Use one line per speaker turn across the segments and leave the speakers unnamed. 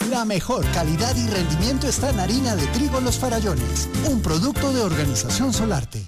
La mejor calidad y rendimiento está en harina de trigo Los Farallones, un producto de Organización Solarte.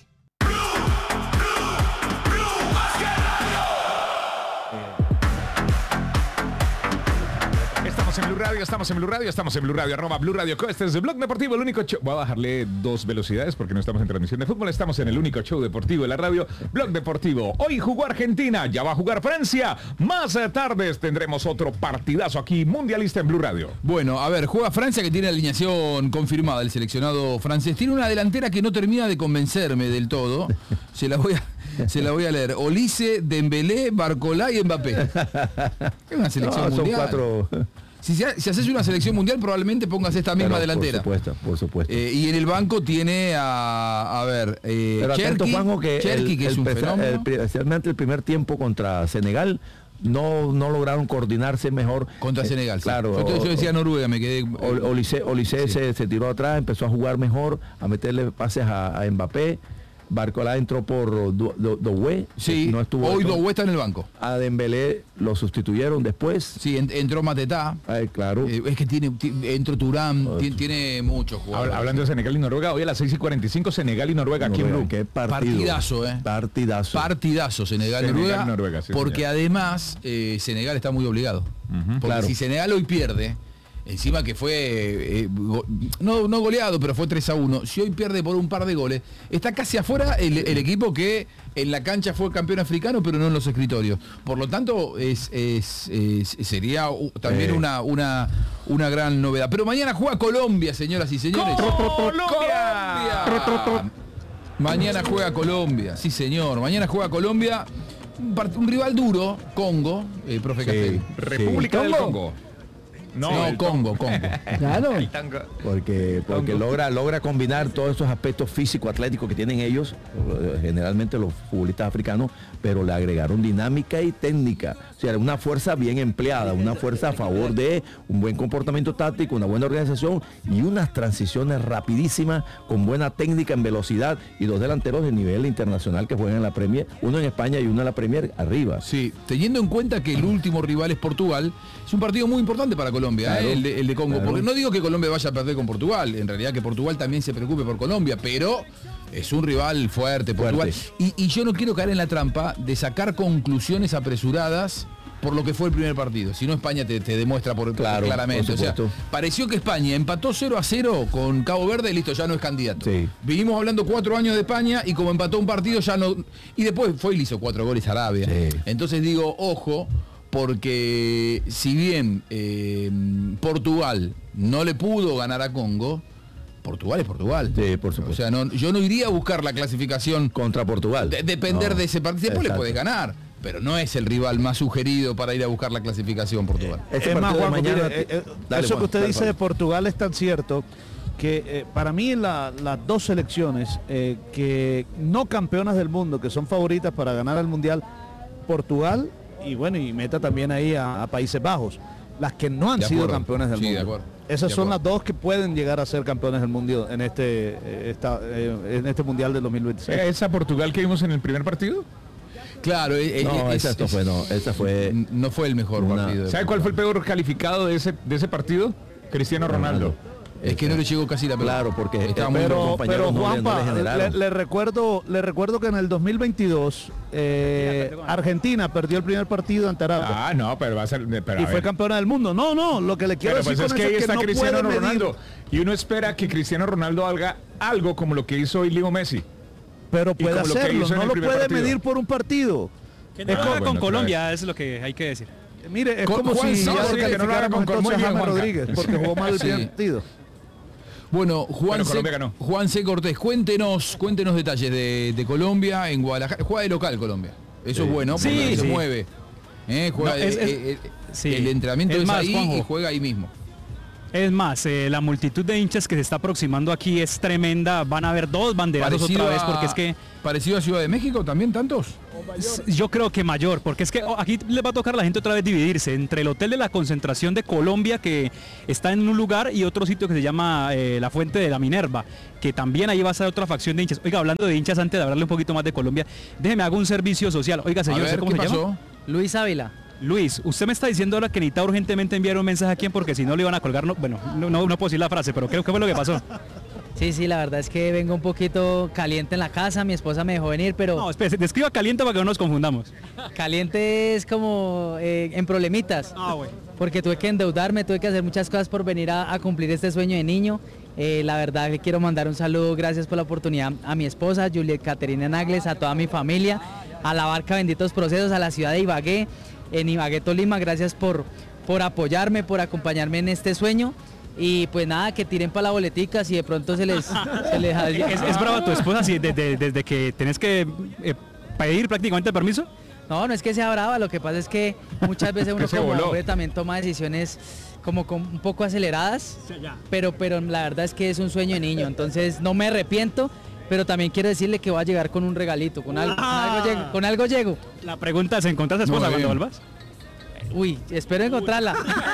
Estamos en Blue Radio, arroba Blue Radio Co. Este es el Blog Deportivo, el único show. Voy a bajarle 2 velocidades porque no estamos en transmisión de fútbol. Estamos en el único show deportivo de la radio, Blog Deportivo. Hoy jugó Argentina, ya va a jugar Francia. Más tardes tendremos otro partidazo aquí, mundialista en Blue Radio.
Bueno, a ver, juega Francia, que tiene alineación confirmada, el seleccionado francés. Tiene una delantera que no termina de convencerme del todo. Se la voy a leer. Olise, Dembélé, Barcola y Mbappé. Es una selección mundial.
Son 4...
Si haces una selección mundial, probablemente pongas esta misma delantera.
Por supuesto.
Y en el banco tiene a ver,
Cherki,
que es un fenómeno.
Especialmente el primer tiempo contra Senegal, no lograron coordinarse mejor.
Contra Senegal,
claro.
Yo decía Noruega, me quedé...
Olise
sí.
se tiró atrás, empezó a jugar mejor, a meterle pases a Mbappé. Barcola entró por Doué.
Sí,
no estuvo
hoy Doué está en el banco.
A Dembélé lo sustituyeron después.
Sí, entró Matetá.
Claro.
Es que entró Turán, tiene muchos jugadores.
Hablando de Senegal y Noruega, hoy a las 6:45 Senegal y Noruega aquí en Blue.
Qué
partidazo, Partidazo Senegal y Noruega.
Sí,
porque
señor.
Además Senegal está muy obligado. Porque
claro.
Si Senegal hoy pierde, encima que fue no goleado, pero fue 3-1. Si hoy pierde por un par de goles, está casi afuera el equipo que en la cancha fue campeón africano, pero no en los escritorios. Por lo tanto, sería también una gran novedad. Pero mañana juega Colombia, señoras y señores.
¡Colombia!
Mañana juega Colombia, sí señor. Mañana juega Colombia. Un rival duro, Congo, profe Castel.
República del Congo.
No, Congo.
Claro. Porque logra combinar todos esos aspectos físico-atléticos que tienen ellos, generalmente los futbolistas africanos, pero le agregaron dinámica y técnica. O sea, una fuerza bien empleada, una fuerza a favor de un buen comportamiento táctico, una buena organización y unas transiciones rapidísimas con buena técnica en velocidad y 2 delanteros de nivel internacional que juegan en la Premier, uno en España y uno en la Premier arriba.
Sí, teniendo en cuenta que el último rival es Portugal, es un partido muy importante para Colombia, claro, el de Congo. Claro. Porque no digo que Colombia vaya a perder con Portugal, en realidad que Portugal también se preocupe por Colombia, pero es un rival fuerte, Portugal. Y yo no quiero caer en la trampa de sacar conclusiones apresuradas por lo que fue el primer partido. Si no, España te demuestra claramente. O sea, pareció que España empató 0-0 con Cabo Verde y listo, ya no es candidato. Sí. Vinimos hablando 4 años de España y como empató un partido ya no... Y después fue y le hizo 4 goles a Arabia. Sí. Entonces digo, ojo, porque si bien Portugal no le pudo ganar a Congo, Portugal es Portugal.
Sí, por supuesto.
O sea, yo no iría a buscar la clasificación
contra Portugal.
Depender de ese partido. Después le puede ganar, pero no es el rival más sugerido para ir a buscar la clasificación Portugal.
Es más, Juan, mañana, eso que usted dice de Portugal es tan cierto que para mí las 2 selecciones que no campeonas del mundo, que son favoritas para ganar el Mundial, Portugal y meta también ahí a Países Bajos, las que no han sido campeones del mundo. Esas son las 2 que pueden llegar a ser campeones del mundo en este Mundial del 2026.
¿Esa Portugal que vimos en el primer partido?
Claro, no fue el mejor partido.
¿Sabe cuál fue el peor calificado de ese partido? Cristiano Ronaldo.
Es que no le llegó casi la pelota.
Claro, porque
estaba muy pero Juanpa, le recuerdo que en el 2022 Argentina perdió el primer partido ante Arabia.
Pero va a ser...
y fue campeona del mundo. No, lo que le quiero decir
es que ahí está
no
Cristiano Ronaldo. Y uno espera que Cristiano Ronaldo haga algo como lo que hizo hoy Leo Messi.
Pero puede hacerlo, no lo puede medir por un partido.
Que no lo haga con Colombia, es lo que hay que decir.
Mire, es como si
que no lo haga con Colombia,
Rodríguez, porque jugó mal el primer partido.
Bueno, Juan C. Cortés, cuéntenos detalles de Colombia en Guadalajara. Juega de local Colombia. Eso es bueno, porque se mueve. El entrenamiento es ahí, Juanjo, y juega ahí mismo.
Es más, la multitud de hinchas que se está aproximando aquí es tremenda. Van a haber 2 banderazos otra vez, porque es que...
¿Parecido a Ciudad de México también tantos?
Yo creo que mayor, porque es que aquí les va a tocar a la gente otra vez dividirse entre el hotel de la concentración de Colombia, que está en un lugar, y otro sitio que se llama la Fuente de la Minerva, que también ahí va a ser otra facción de hinchas. Oiga, hablando de hinchas, antes de hablarle un poquito más de Colombia, déjeme hago un servicio social. Oiga, señor,
ver,
¿cómo se llama?
Luis Ávila.
Luis, usted me está diciendo ahora que necesita urgentemente enviar un mensaje a quién porque si no le iban a colgar, no puedo decir la frase, pero creo que fue lo que pasó.
Sí, la verdad es que vengo un poquito caliente en la casa, mi esposa me dejó venir, pero...
No, espérese, describa caliente para que no nos confundamos.
Caliente es como en problemitas,
Bueno.
porque tuve que endeudarme, tuve que hacer muchas cosas por venir a cumplir este sueño de niño. La verdad que quiero mandar un saludo, gracias por la oportunidad a mi esposa, Juliet Caterina Nagles, a toda mi familia, a la Barca Benditos Procesos, a la ciudad de Ibagué, en Ibagué, Tolima, gracias por apoyarme, por acompañarme en este sueño. Y pues nada, que tiren para la boletica si de pronto se les
¿Es brava tu esposa si desde que tenés que pedir prácticamente permiso?
No es que sea brava, lo que pasa es que muchas veces uno como hombre también toma decisiones como un poco aceleradas, pero la verdad es que es un sueño de niño, entonces no me arrepiento, pero también quiero decirle que voy a llegar con un regalito, con algo llego.
La pregunta es, ¿encontrás a tu esposa cuando vuelvas?
Uy, espero encontrarla.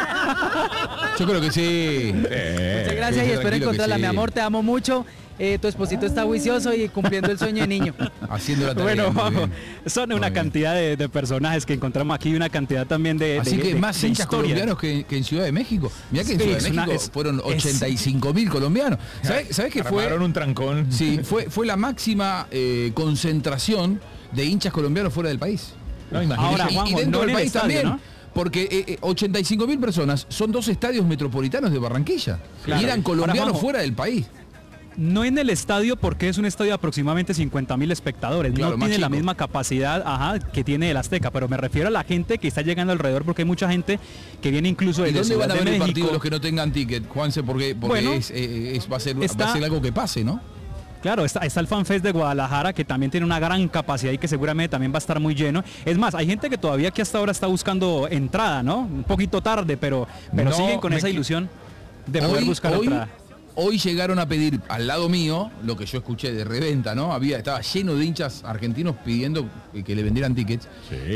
Yo creo que sí.
Muchas gracias y espero encontrarla. Sí. Mi amor, te amo mucho. Tu esposito está juicioso y cumpliendo el sueño de niño.
Haciendo la tarea.
Bueno, vamos. Son una cantidad de personajes que encontramos aquí, una cantidad también de
Así que más hinchas colombianos que en Ciudad de México. Mirá que en Ciudad de México fueron 85.000 colombianos. ¿Sabés qué fue?
Armaron un trancón.
Sí, fue la máxima concentración de hinchas colombianos fuera del país.
No, imagínate. Ahora, Juanjo,
y dentro del país estadio, también. ¿No? Porque 85.000 personas son 2 estadios metropolitanos de Barranquilla. Claro. Y eran colombianos ahora, fuera del país.
No en el estadio porque es un estadio de aproximadamente 50.000 espectadores. Claro, no tiene la misma capacidad que tiene el Azteca, pero me refiero a la gente que está llegando alrededor porque hay mucha gente que viene incluso de
¿Y dónde van a ver el partido los
que
no tengan ticket, Juanse? Porque bueno, va a ser algo que pase, ¿no?
Claro, está el FanFest de Guadalajara, que también tiene una gran capacidad y que seguramente también va a estar muy lleno. Es más, hay gente que todavía que hasta ahora está buscando entrada, ¿no? Un poquito tarde, pero siguen con esa ilusión de poder buscar entrada.
Hoy llegaron a pedir al lado mío, lo que yo escuché de reventa, ¿no? Estaba lleno de hinchas argentinos pidiendo que le vendieran tickets.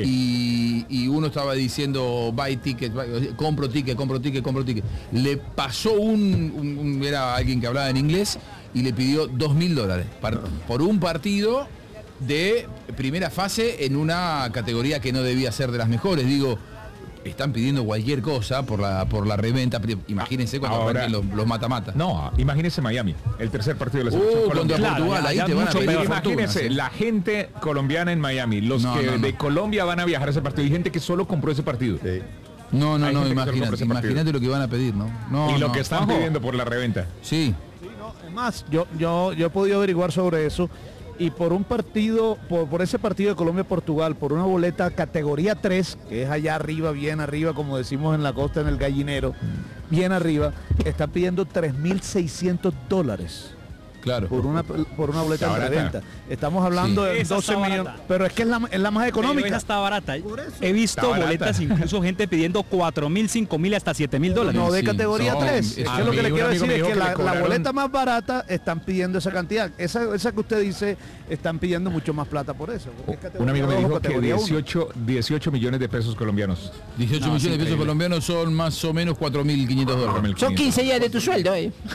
Sí. Y uno estaba diciendo, buy ticket, compro ticket. Le pasó era alguien que hablaba en inglés y le pidió $2.000 por un partido de primera fase en una categoría que no debía ser de las mejores. Digo, están pidiendo cualquier cosa por la reventa. Imagínense cuando arranquen los mata-mata.
No, imagínense Miami, el tercer partido de la selección
contra Portugal, ahí te van a pedir
imagínense fortuna, la gente colombiana en Miami, los de Colombia van a viajar a ese partido. Hay gente que solo compró ese partido. Sí.
No, imagínate lo que van a pedir, ¿no?
Y lo que están pidiendo por la reventa.
Sí.
Es más, yo he podido averiguar sobre eso. Y por un partido, por ese partido de Colombia-Portugal, por una boleta categoría 3, que es allá arriba, bien arriba, como decimos en la costa, en el Gallinero, bien arriba, está pidiendo $3.600.
Claro.
Por una boleta de reventa. Estamos hablando de 12 millones. Pero es que es la más económica.
Pero esa está barata. He visto boletas, incluso gente pidiendo $4.000, $5.000, hasta $7.000.
No, de categoría 3. Es que lo que le quiero decir es que la boleta más barata están pidiendo esa cantidad. Esa que usted dice, están pidiendo mucho más plata por eso.
Un amigo me dijo que 18 millones de pesos colombianos.
18 millones de pesos colombianos son más o menos $4.500.
Son 15 días de tu sueldo,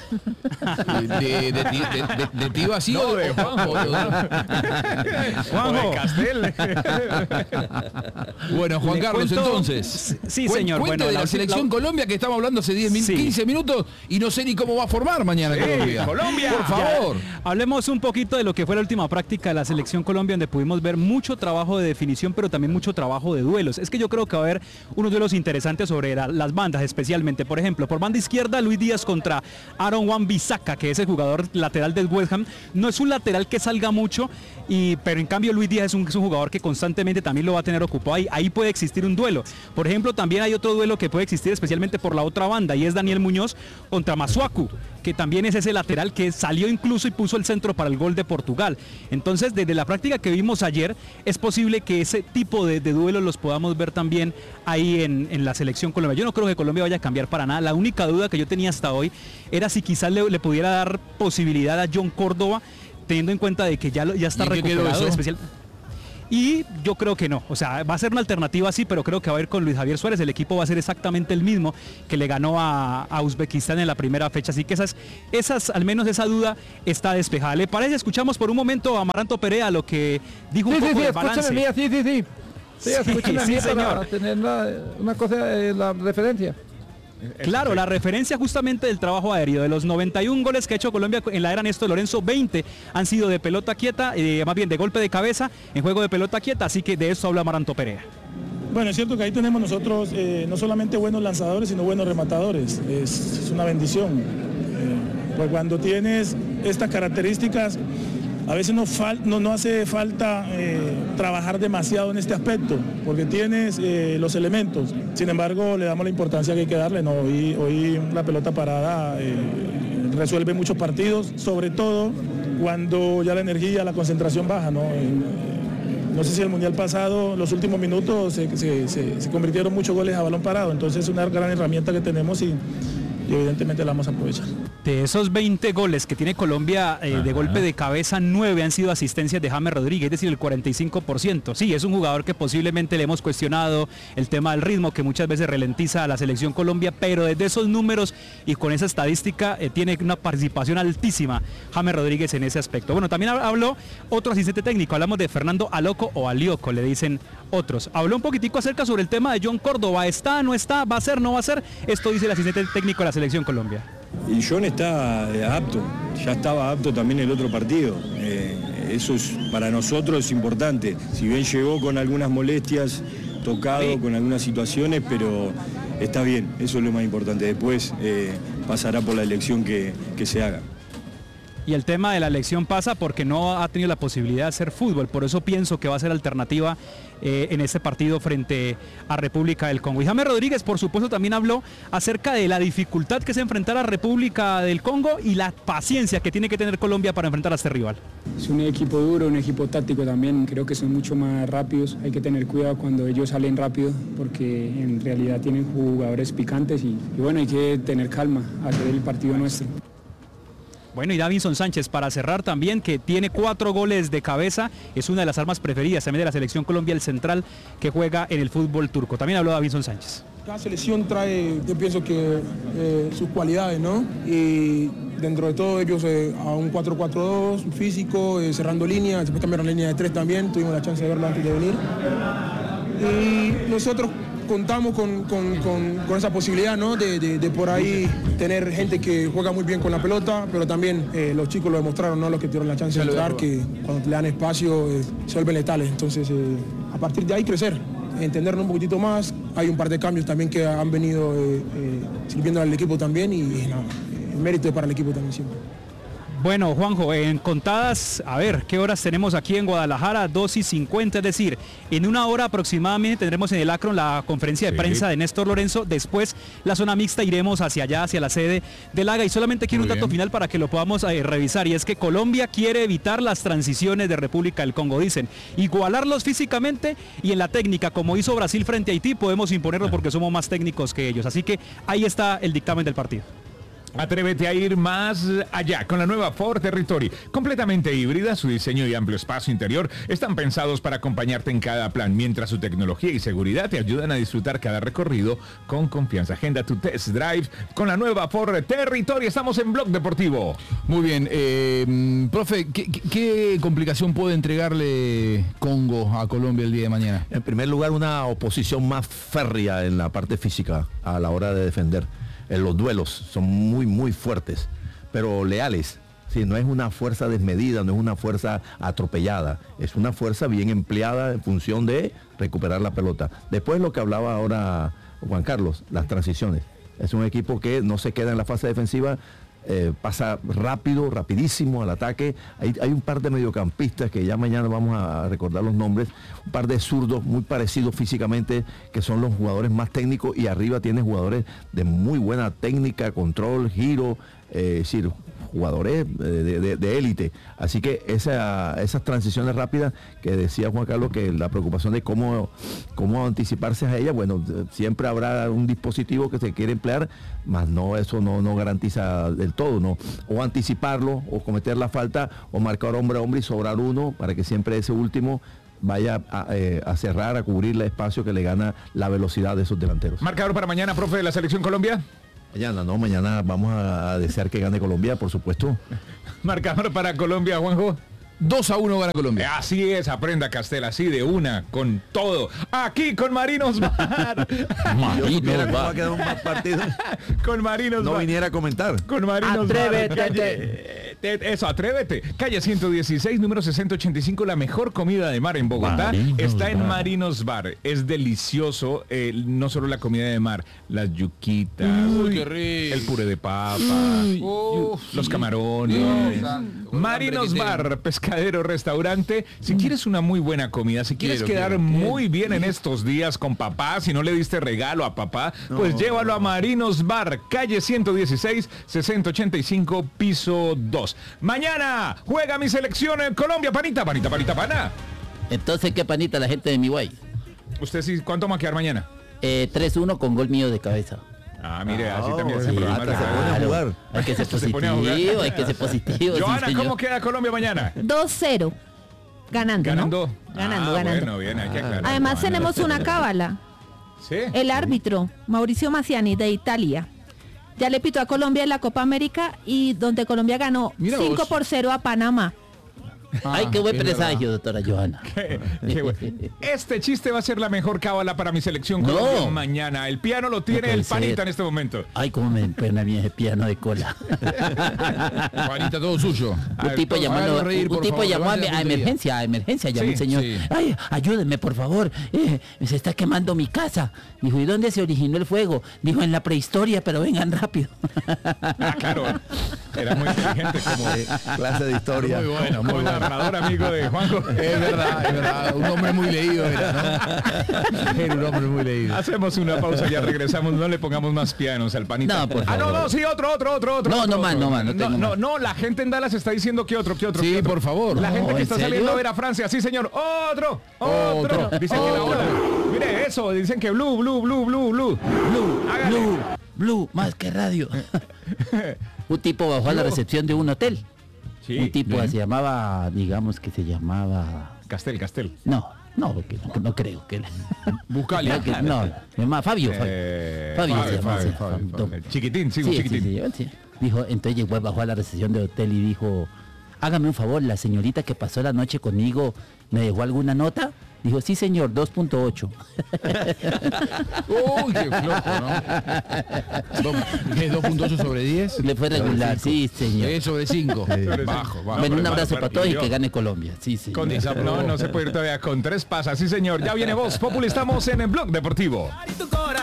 ¿De ti vacío?
No, de Juanjo.
Juanjo.
Castel.
Bueno, Juan Carlos, entonces.
Sí, señor.
Cuente de la selección Colombia que estamos hablando hace 15 minutos y no sé ni cómo va a formar mañana Colombia. Por favor.
Hablemos un poquito de lo que fue la última práctica de la selección Colombia, donde pudimos ver mucho trabajo de definición, pero también mucho trabajo de duelos. Es que yo creo que va a haber unos duelos interesantes sobre las bandas, especialmente. Por ejemplo, por banda izquierda, Luis Díaz contra Aaron Wan-Bissaka, que es el jugador lateral del West Ham. No es un lateral que salga mucho, pero en cambio Luis Díaz es un jugador que constantemente también lo va a tener ocupado. Ahí puede existir un duelo. Por ejemplo, también hay otro duelo que puede existir especialmente por la otra banda, y es Daniel Muñoz contra Masuaku, que también es ese lateral que salió incluso y puso el centro para el gol de Portugal. Entonces, desde la práctica que vimos ayer, es posible que ese tipo de duelos los podamos ver también ahí en la selección colombiana. Yo no creo que Colombia vaya a cambiar para nada. La única duda que yo tenía hasta hoy era si quizás le pudiera dar posibilidad a John Córdoba, teniendo en cuenta de que ya está recuperado especial. Y yo creo que no, o sea, va a ser una alternativa así, pero creo que va a ir con Luis Javier Suárez. El equipo va a ser exactamente el mismo que le ganó a Uzbekistán en la primera fecha, así que al menos esa duda está despejada. ¿Le parece? Escuchamos por un momento a Amaranto Perea lo que dijo un poco del balance.
Sí. Sí, escúcheme a mí para tener una cosa, la referencia.
Claro, la referencia justamente del trabajo aéreo. De los 91 goles que ha hecho Colombia en la era Néstor Lorenzo, 20 han sido de pelota quieta, más bien de golpe de cabeza en juego de pelota quieta, así que de eso habla Amaranto Perea.
Bueno, es cierto que ahí tenemos nosotros no solamente buenos lanzadores, sino buenos rematadores. Es una bendición. Pues cuando tienes estas características, a veces no hace falta trabajar demasiado en este aspecto, porque tienes los elementos. Sin embargo, le damos la importancia que hay que darle, ¿no? Hoy la pelota parada resuelve muchos partidos, sobre todo cuando ya la energía, la concentración baja, ¿no? No sé si el Mundial pasado, los últimos minutos, se convirtieron muchos goles a balón parado, entonces es una gran herramienta que tenemos y evidentemente la vamos a aprovechar.
De esos 20 goles que tiene Colombia de golpe de cabeza, 9 han sido asistencias de James Rodríguez, es decir, el 45%. Sí, es un jugador que posiblemente le hemos cuestionado el tema del ritmo, que muchas veces ralentiza a la selección Colombia, pero desde esos números y con esa estadística tiene una participación altísima James Rodríguez en ese aspecto. Bueno, también habló otro asistente técnico, hablamos de Fernando Aloco o Alioco, le dicen otros. Habló un poquitico acerca sobre el tema de John Córdoba, ¿está, no está, va a ser, no va a ser? Esto dice el asistente técnico de la selección Colombia.
Y John está apto, ya estaba apto también el otro partido. Eso es, para nosotros es importante. Si bien llegó con algunas molestias, tocado con algunas situaciones, pero está bien, eso es lo más importante. Después pasará por la elección que se haga.
Y el tema de la elección pasa porque no ha tenido la posibilidad de hacer fútbol, por eso pienso que va a ser alternativa en este partido frente a República del Congo. Y James Rodríguez, por supuesto, también habló acerca de la dificultad que es enfrentar a República del Congo y la paciencia que tiene que tener Colombia para enfrentar a este rival.
Es un equipo duro, un equipo táctico también, creo que son mucho más rápidos, hay que tener cuidado cuando ellos salen rápido porque en realidad tienen jugadores picantes y bueno, hay que tener calma, hacer el partido nuestro.
Bueno, y Davinson Sánchez para cerrar también, que tiene 4 goles de cabeza, es una de las armas preferidas también de la selección Colombia, el central que juega en el fútbol turco. También habló Davinson Sánchez.
Cada selección trae, yo pienso que sus cualidades, ¿no? Y dentro de todo ellos a un 4-4-2, físico, cerrando líneas, después cambiaron línea de 3 también, tuvimos la chance de verlo antes de venir. Y nosotros contamos con esa posibilidad, ¿no? de por ahí tener gente que juega muy bien con la pelota, pero también los chicos lo demostraron, ¿no? Los que tuvieron la chance de entrar, que cuando le dan espacio se vuelven letales. Entonces, a partir de ahí crecer, entendernos un poquitito más. Hay un par de cambios también que han venido sirviendo al equipo también y el mérito es para el equipo también siempre.
Bueno, Juanjo, en contadas, a ver, ¿qué horas tenemos aquí en Guadalajara? 2:50, es decir, en una hora aproximadamente tendremos en el Akron la conferencia de prensa de Néstor Lorenzo, después la zona mixta iremos hacia allá, hacia la sede del AGA, y solamente quiero un dato final para que lo podamos revisar, y es que Colombia quiere evitar las transiciones de República del Congo, dicen, igualarlos físicamente y en la técnica, como hizo Brasil frente a Haití, podemos imponerlo porque somos más técnicos que ellos, así que ahí está el dictamen del partido.
Atrévete a ir más allá con la nueva Ford Territory. Completamente híbrida, su diseño y amplio espacio interior están pensados para acompañarte en cada plan, mientras su tecnología y seguridad te ayudan a disfrutar cada recorrido con confianza. Agenda tu test drive con la nueva Ford Territory. Estamos en Blog Deportivo.
Muy bien. Profe, ¿qué complicación puede entregarle Congo a Colombia el día de mañana?
En primer lugar, una oposición más férrea en la parte física a la hora de defender. Los duelos son muy fuertes, pero leales. Sí, no es una fuerza desmedida, no es una fuerza atropellada, es una fuerza bien empleada en función de recuperar la pelota. Después lo que hablaba ahora Juan Carlos, las transiciones. Es un equipo que no se queda en la fase defensiva, pasa rapidísimo al ataque. Hay un par de mediocampistas que ya mañana vamos a recordar los nombres, un par de zurdos muy parecidos físicamente, que son los jugadores más técnicos, y arriba tiene jugadores de muy buena técnica, control, giro, es decir, jugadores de élite. Así que esas transiciones rápidas que decía Juan Carlos, que la preocupación de cómo anticiparse a ellas, bueno, siempre habrá un dispositivo que se quiere emplear, mas no, eso no garantiza del todo, ¿no? O anticiparlo, o cometer la falta, o marcar hombre a hombre y sobrar uno, para que siempre ese último vaya a cerrar, a cubrir el espacio que le gana la velocidad de esos delanteros.
Marcador para mañana, profe, de la Selección Colombia.
Mañana vamos a desear que gane Colombia, por supuesto.
Marcador para Colombia, Juanjo.
2-1 gana Colombia.
Así es, aprenda Castel, así de una, con todo. Aquí con Marinos Bar.
Va a quedar un mal partido.
Con Marinos
No
Bar.
viniera a comentar.
Con Marinos
Atrévete.
Bar. Eso, atrévete. Calle 116, número 6085, la mejor comida de mar en Bogotá.
Marinos
está en
Bar.
Marinos Bar. Es delicioso, no solo la comida de mar, las yuquitas,
Uy, qué rico.
el puré de papa, los camarones. Marinos Bar, pescadero, restaurante. Si quieres una muy buena comida, si quieres quedar muy bien en estos días con papá, si no le diste regalo a papá, pues llévalo a Marinos Bar, calle 116, 6085, piso 2. Mañana juega mi selección en Colombia, panita, pana.
Entonces, ¿qué panita la gente de mi guay?
¿Usted sí cuánto va a quedar mañana?
3-1 con gol mío de cabeza.
Ah, mire, así también
sí,
se programa.
claro. Hay que ser
Se pone a jugar.
positivo, hay que ser positivo.
Johanna,
sí,
¿cómo
señor.
queda Colombia mañana?
2-0. Ganando,
Ganando.
¿no? Ganando.
Bueno, bien, hay que aclarar.
Además
Johanna.
tenemos una cábala.
Sí.
El árbitro, Mauricio Maciani, de Italia, ya le pitó a Colombia en la Copa América y donde Colombia ganó
Mira
5-0 a Panamá.
Ay, qué buen presagio, doctora Johanna.
Qué bueno. Este chiste va a ser la mejor cábala para mi selección
No.
Colombia mañana. El piano lo tiene
puede
el panita
ser.
en este momento.
Ay, cómo me empena a mí ese piano de cola.
Panita, todo suyo.
Un tipo llamando,
hágalo reír,
un
por
tipo
favor,
llamó a
levante la
emergencia, llamó
Sí,
un señor.
sí.
Ay, ayúdenme, por favor. Se está quemando mi casa. Dijo, ¿y dónde se originó el fuego? Dijo, en la prehistoria, pero vengan rápido.
Ah, claro. Era muy inteligente como
Clase de historia.
Muy bueno,
como
muy bueno.
narrador amigo de Juanjo.
Es verdad. Un hombre muy leído era, ¿no? Era un hombre muy leído.
Hacemos una pausa, ya regresamos. No le pongamos más pianos al panita.
No, por
Ah, no,
favor.
no, sí, otro.
No más, no tengo más.
No, la gente en Dallas está diciendo que otro.
Sí, por favor.
La gente
No,
que
¿en
está
serio?
saliendo a ver a Francia, sí señor. Otro. Dicen que la ola. Mire eso, dicen que blue. Hágale.
Blue, más que radio. Un tipo bajó a la recepción de un hotel.
Sí,
Un tipo
bien.
se llamaba, digamos que se llamaba...
Castel.
No, porque no creo que...
Buscalia.
No, se llama Fabio. Fabio se llama.
Fabio. Chiquitín, sí, un chiquitín.
Sí. Dijo, entonces llegó, bajó a la recepción del hotel y dijo, hágame un favor, la señorita que pasó la noche conmigo, ¿me dejó alguna nota? Dijo, sí señor, 2.8.
Uy, qué flojo, ¿no? ¿Qué es 2.8 sobre 10?
Le fue regular, sí señor.
Es sobre 5. Bajo.
Bueno, un abrazo para todos y que gane Colombia. Sí, sí.
No se puede ir todavía con 3 pasas. Sí, señor. Ya viene Voz Populi. Estamos en el Blog Deportivo.